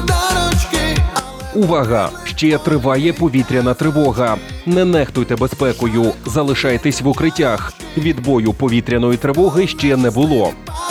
подарочки. Увага! Ще триває повітряна тривога. Не нехтуйте безпекою, залишайтесь в укриттях. Відбою повітряної тривоги ще не було.